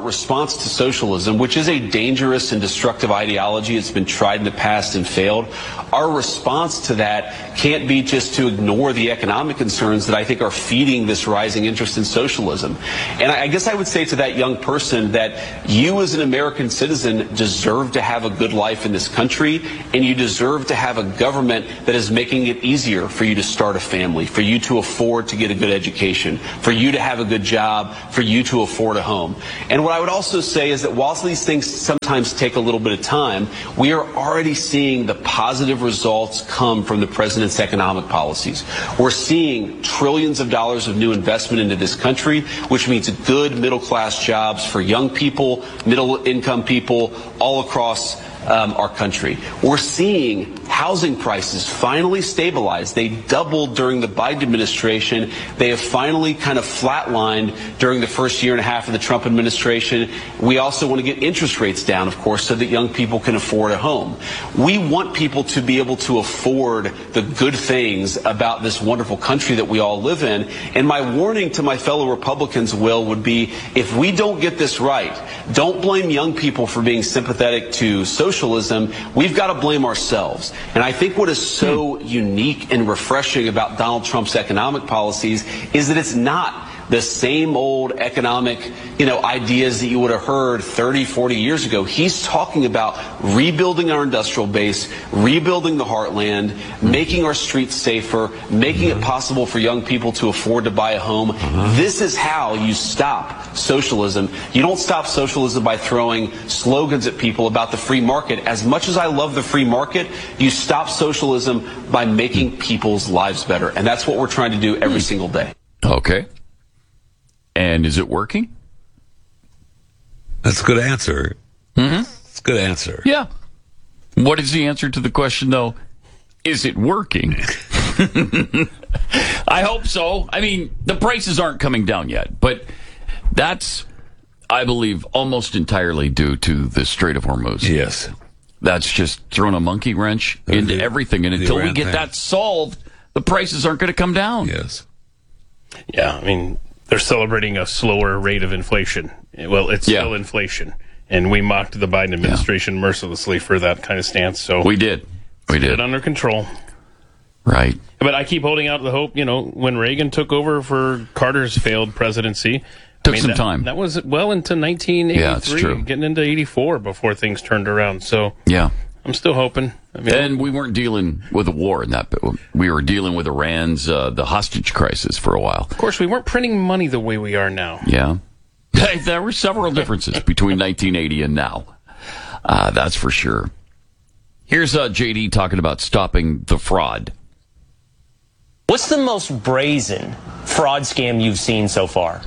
response to socialism, which is a dangerous and destructive ideology. It's been tried in the past and failed. Our response to that can't be just to ignore the economic concerns that I think are feeding this rising interest in socialism. And I guess I would say to that young person that you as an American citizen deserve to have a good life in this country, and you deserve to have a government that is making it easier for you to start a family, for you to afford to get a good education, for you to have a good job, for you to afford a home. And what I would also say is that whilst these things sometimes take a little bit of time, we are already seeing the positive results come from the president's economic policies. We're seeing trillions of dollars of new investment into this country, which means good middle-class jobs for young people, middle-income people all across our country. We're seeing housing prices finally stabilize. They doubled during the Biden administration. They have finally kind of flatlined during the first year and a half of the Trump administration. We also want to get interest rates down, of course, so that young people can afford a home. We want people to be able to afford the good things about this wonderful country that we all live in. And my warning to my fellow Republicans, Will, would be if we don't get this right, don't blame young people for being sympathetic to socialism. We've got to blame ourselves. And I think what is so unique and refreshing about Donald Trump's economic policies is that it's not the same old economic, ideas that you would have heard 30, 40 years ago. He's talking about rebuilding our industrial base, rebuilding the heartland, making our streets safer, making it possible for young people to afford to buy a home. This is how you stop socialism. You don't stop socialism by throwing slogans at people about the free market. As much as I love the free market, you stop socialism by making people's lives better. And that's what we're trying to do every single day. Okay. And is it working? That's a good answer. Mm-hmm. It's a good answer. Yeah. What is the answer to the question, though? Is it working? I hope so. I mean, the prices aren't coming down yet, but that's, I believe, almost entirely due to the Strait of Hormuz. Yes. That's just throwing a monkey wrench into everything. And until we get that solved, the prices aren't going to come down. Yes. Yeah, I mean, they're celebrating a slower rate of inflation. Well, it's still inflation. And we mocked the Biden administration mercilessly for that kind of stance. So we did. We did. Get it under control. Right. But I keep holding out the hope, when Reagan took over for Carter's failed presidency. Took some time. That was well into 1983, yeah, it's true. Getting into 84 before things turned around. So yeah, I'm still hoping. And we weren't dealing with a war in that, but we were dealing with Iran's the hostage crisis for a while. Of course, we weren't printing money the way we are now. Yeah. There were several differences between 1980 and now. That's for sure. Here's JD talking about stopping the fraud. What's the most brazen fraud scam you've seen so far?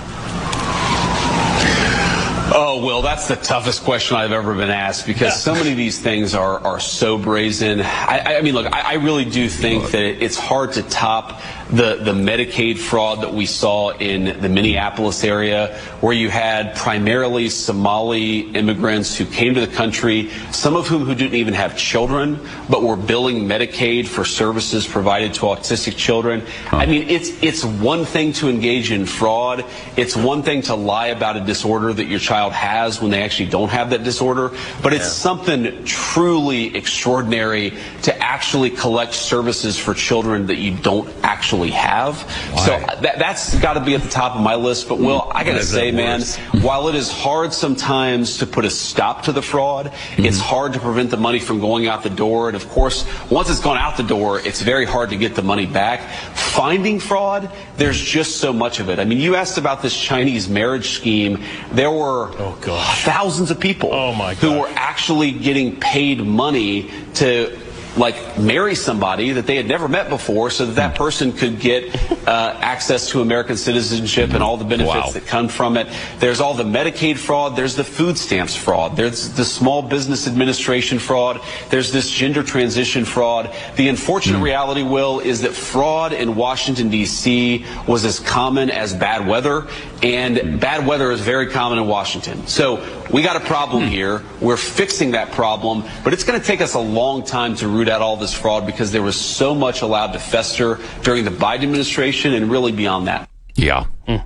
Oh, Will, that's the toughest question I've ever been asked because so many of these things are so brazen. I mean, look, I really do think that it's hard to top the Medicaid fraud that we saw in the Minneapolis area, where you had primarily Somali immigrants who came to the country, some of whom who didn't even have children, but were billing Medicaid for services provided to autistic children. I mean, it's one thing to engage in fraud. It's one thing to lie about a disorder that your child has when they actually don't have that disorder, but it's something truly extraordinary to actually collect services for children that you don't actually have. Why? So that's got to be at the top of my list. But Will, I got to say, man, while it is hard sometimes to put a stop to the fraud, it's hard to prevent the money from going out the door. And of course, once it's gone out the door, it's very hard to get the money back. Finding fraud, there's just so much of it. I mean, you asked about this Chinese marriage scheme. There were thousands of people who were actually getting paid money to marry somebody that they had never met before so that person could get access to American citizenship and all the benefits that come from it. There's all the Medicaid fraud. There's the food stamps fraud. There's the Small Business Administration fraud. There's this gender transition fraud. The unfortunate reality, Will, is that fraud in Washington, D.C. was as common as bad weather, and bad weather is very common in Washington. So we got a problem here. We're fixing that problem, but it's going to take us a long time to root out all this fraud because there was so much allowed to fester during the Biden administration and really beyond that. Yeah.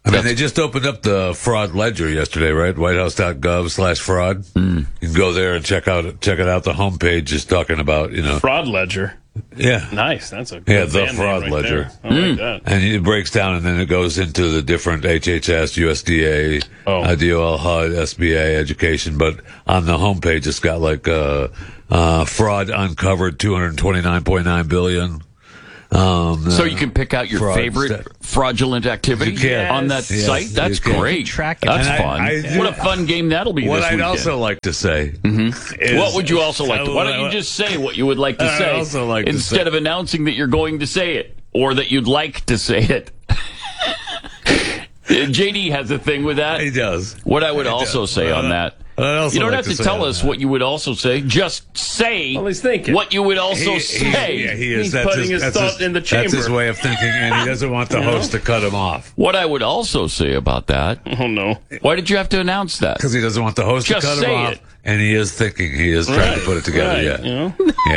I mean, they just opened up the fraud ledger yesterday, right? WhiteHouse.gov/fraud. You can go there and check it out. The homepage is talking about, fraud ledger. Yeah. Nice. That's a good the band fraud name right ledger. there. I like that. And it breaks down, and then it goes into the different HHS, USDA, DOL, HUD, SBA, education. But on the homepage, it's got like fraud uncovered, $229.9 billion. So you can pick out your favorite fraudulent activity on that site? That's great. That's fun. What a fun game that'll be what this I'd weekend. also like to say is... What would you also like to... Why don't you just say what you would like to say instead of announcing that you're going to say it or that you'd like to say it? JD has a thing with that. He does. What I would also say on that... You don't have to tell us what you would also say. Just say what you would also say. He's putting his thought in the chamber. That's his way of thinking, and he doesn't want the host to cut him off. What I would also say about that... Oh, no. Why did you have to announce that? Because he doesn't want the host to cut him off, and he is thinking. He is trying to put it together yet. Yeah.